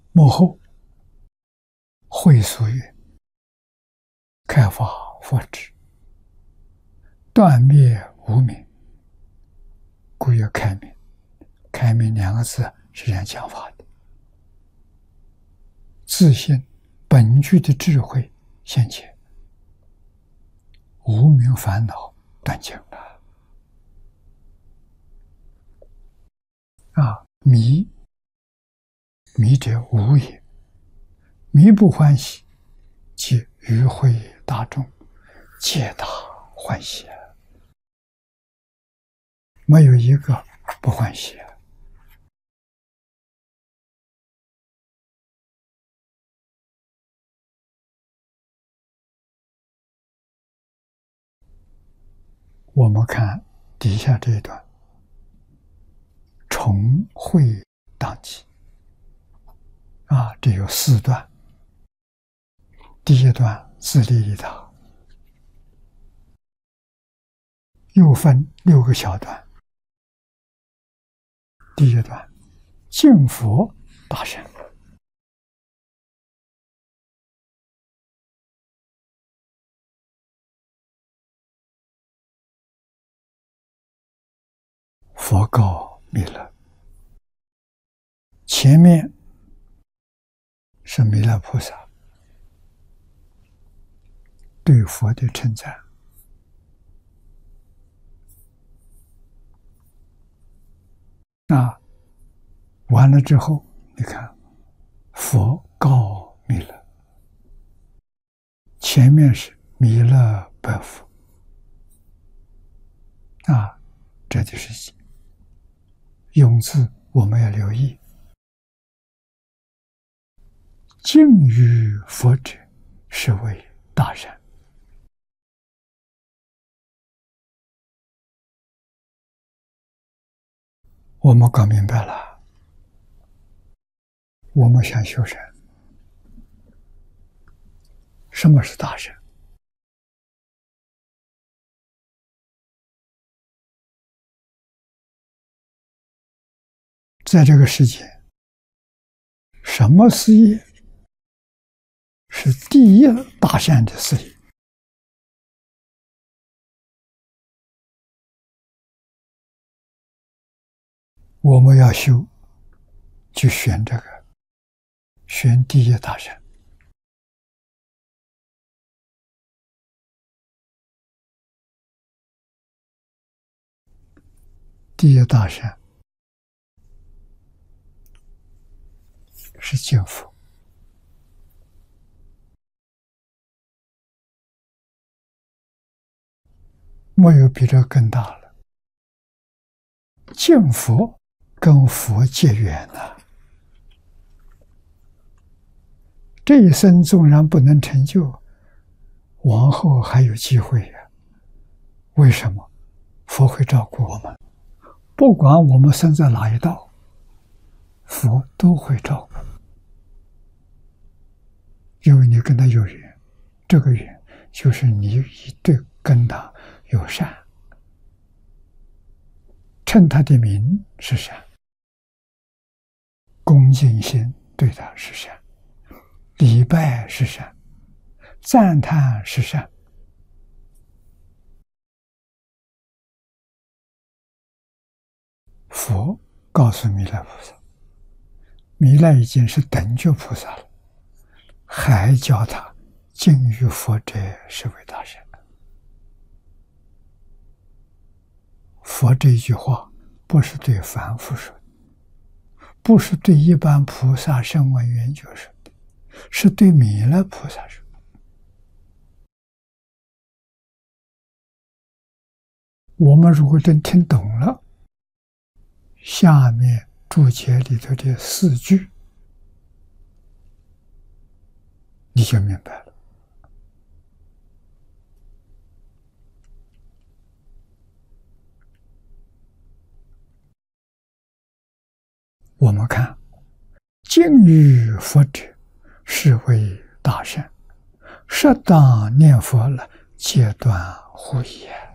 幕后会所曰：开发佛智，断灭无明，故曰开明。开明两个字是这样讲法的。自信本具的智慧现前，无明烦恼断尽了。迷者无也，迷不欢喜，即与会大众，皆大欢喜，没有一个不欢喜。我们看底下这一段，重会当即这有4段。第一段自利利他，又分6个小段。第一段敬佛大圣，佛告弥勒，前面是弥勒菩萨对佛的称赞，完了之后，你看佛告弥勒，前面是弥勒白佛，这就是用字我们要留意。敬于佛者，是为大善。我们搞明白了，我们想修善，什么是大善？在这个世界，什么事业是第一大善的事业？我们要修，就选这个，选第一大善。第一大善是敬佛。没有比这更大了。敬佛跟佛结缘了，这一生纵然不能成就，往后还有机会呀。为什么？佛会照顾我们，不管我们生在哪一道，佛都会照顾，因为你跟他有缘，这个缘就是你对跟他有善，称他的名是善，恭敬心对他是善，礼拜是善，赞叹是善。佛告诉弥勒菩萨，弥勒已经是等觉菩萨了，还教他敬于佛者，是为大善。佛这一句话不是对凡夫说的，不是对一般菩萨声闻缘觉说的，是对弥勒菩萨说的。我们如果真听懂了下面注解里头的4句，你就明白了。我们看，敬于佛者，是为大善，适当念佛了，戒断护也。